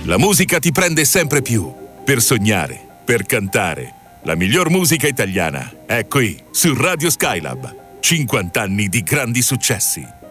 La musica ti prende sempre più. Per sognare, per cantare. La miglior musica italiana è qui, su Radio Skylab. 50 anni di grandi successi.